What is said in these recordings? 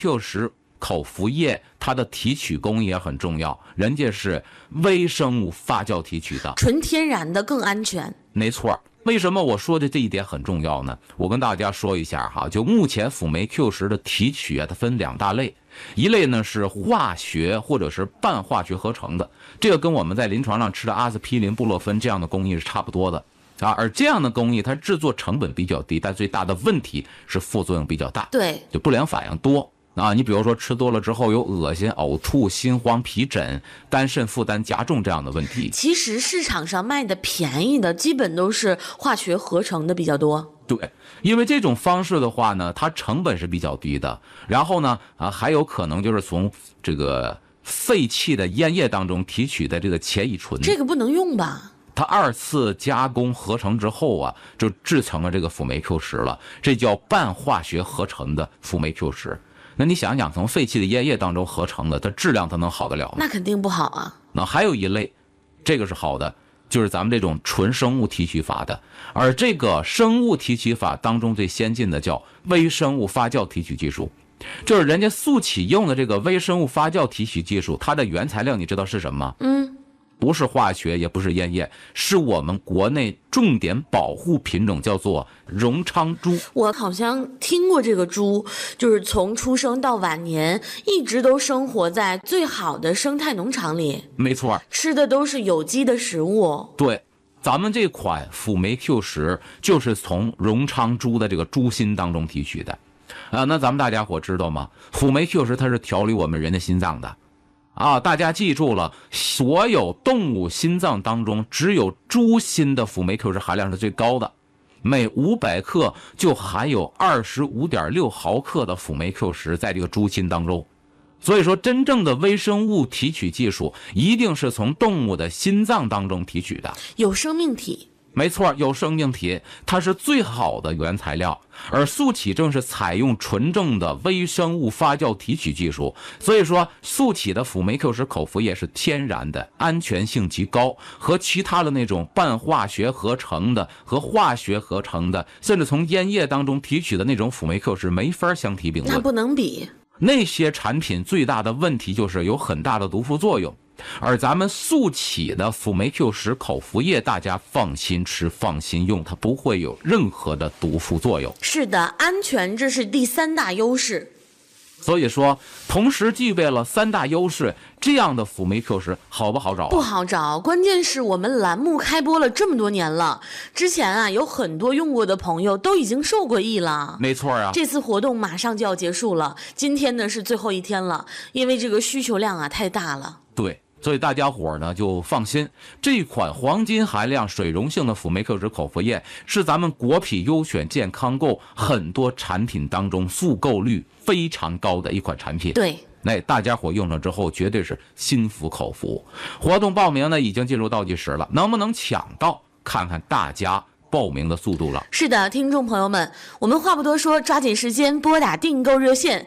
Q10口服液它的提取工艺也很重要，人家是微生物发酵提取的， 纯天然的更安全。 没错。为什么我说的这一点很重要呢？我跟大家说一下哈，就目前辅酶 Q10的提取啊，它分2大类，一类呢是化学或者是半化学合成的，这个跟我们在临床上吃的阿司匹林、布洛芬这样的工艺是差不多的啊。而这样的工艺它制作成本比较低，但最大的问题是副作用比较大， 对， 就不良反应多。啊，你比如说吃多了之后有恶心、呕吐、心慌、皮疹、肝肾负担加重这样的问题。 其实市场上卖的便宜的基本都是化学合成的比较多。 对，因为这种方式的话呢，它成本是比较低的，然后呢，还有可能就是从这个废弃的烟叶当中提取的这个前乙醇， 这个不能用吧？ 它2次加工合成之后啊，就制成了这个辅酶 Q10了，这叫半化学合成的辅酶 Q10。那你想想，从废弃的烟叶当中合成的，它质量它能好得了吗？ 那肯定不好啊。 那还有一类，这个是好的，就是咱们这种纯生物提取法的。而这个生物提取法当中最先进的叫微生物发酵提取技术，就是人家速启用的这个微生物发酵提取技术，它的原材料你知道是什么吗？不是化学，也不是烟叶，是我们国内重点保护品种，叫做荣昌猪。 我好像听过这个猪，就是从出生到晚年一直都生活在最好的生态农场里， 没错， 吃的都是有机的食物。 对，咱们这款辅酶 Q10就是从荣昌猪的这个猪心当中提取的。那咱们大家伙知道吗？辅酶 Q10它是调理我们人的心脏的。大家记住了，所有动物心脏当中只有猪心的辅酶 Q10含量是最高的，每500克就含有25.6毫克的辅酶 Q10在这个猪心当中。所以说，真正的微生物提取技术一定是从动物的心脏当中提取的， 有生命体。 没错，有生命体，它是最好的原材料。而速启正是采用纯正的微生物发酵提取技术，所以说速启的辅酶 Q10口服液是天然的，安全性极高，和其他的那种半化学合成的和化学合成的，甚至从烟叶当中提取的那种辅酶 Q10没法相提并论。 那不能比。 那些产品最大的问题就是有很大的毒副作用。而咱们速启的辅酶 Q10口服液，大家放心吃放心用，它不会有任何的毒副作用。 是的，安全这是第3大优势。 所以说同时具备了3大优势，这样的辅酶 Q10好不好找？ 不好找，关键是我们栏目开播了这么多年了，之前有很多用过的朋友都已经受过益了。 没错啊， 这次活动马上就要结束了，今天呢是最后一天了，因为这个需求量太大了。 对，所以大家伙呢就放心，这款黄金含量水溶性的辅酶 Q10口服液是咱们国品优选健康购很多产品当中复购率非常高的一款产品。 对， 大家伙用了之后绝对是心服口服。活动报名呢已经进入倒计时了，能不能抢到看看大家报名的速度了。 是的，听众朋友们，我们话不多说，抓紧时间拨打订购热线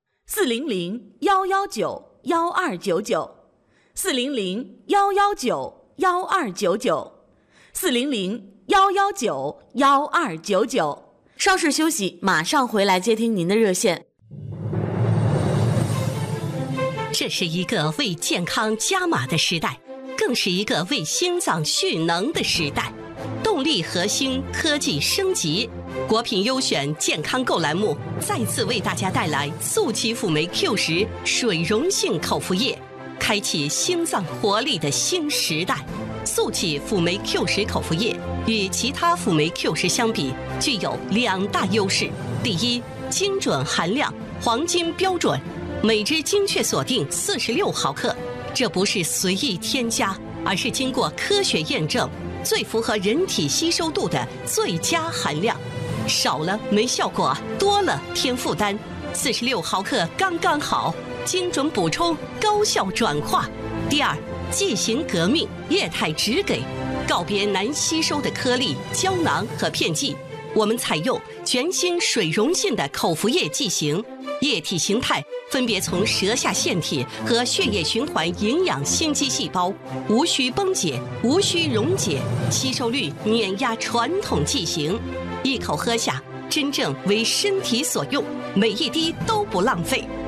400-119-1299 400-119-1299 400-119-1299。稍事休息，马上回来接听您的热线。 这是一个为健康加码的时代，更是一个为心脏蓄能的时代。动力核心，科技升级，国品优选健康购栏目再次为大家带来速启辅酶 Q10水溶性口服液，开启心脏活力的新时代。速启辅酶 Q10口服液与其他辅酶 Q10相比，具有2大优势。第一，精准含量，黄金标准，每支精确锁定46毫克，这不是随意添加，而是经过科学验证，最符合人体吸收度的最佳含量。少了没效果，多了添负担。46毫克刚刚好，精准补充，高效转化。第二，剂型革命，液态直给，告别难吸收的颗粒、胶囊和片剂，我们采用全新水溶性的口服液剂型，液体形态分别从舌下腺体和血液循环营养心肌细胞，无需崩解，无需溶解，吸收率碾压传统剂型，一口喝下，真正为身体所用， 每一滴都不浪费。